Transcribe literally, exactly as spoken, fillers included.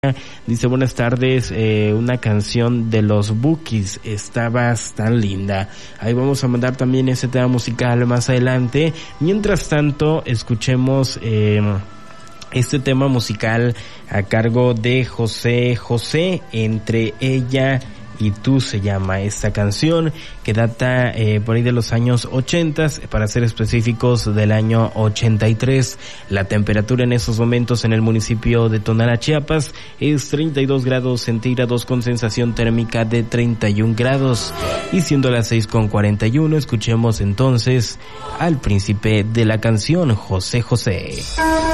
Dice, buenas tardes, eh, una canción de los Bukis, estabas tan linda. Ahí vamos a mandar también ese tema musical más adelante. Mientras tanto, escuchemos eh, este tema musical a cargo de José José, Entre ella y tú se llama esta canción, que data eh, por ahí de los años ochentas, para ser específicos del año ochenta y tres. La temperatura en esos momentos en el municipio de Tonalá, Chiapas, es treinta y dos grados centígrados con sensación térmica de treinta y un grados. Y siendo las seis con cuarenta y uno, escuchemos entonces al príncipe de la canción, José José.